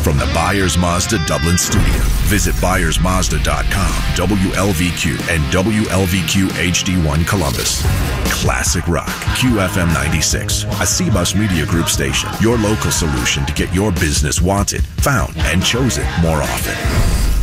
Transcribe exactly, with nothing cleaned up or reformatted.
from the Byers Mazda Dublin studio. Visit Byers Mazda dot com, W L V Q, and W L V Q H D one Columbus. Classic rock, Q F M ninety-six, a C-Bus Media Group station. Your local solution to get your business wanted, found, and chosen more often.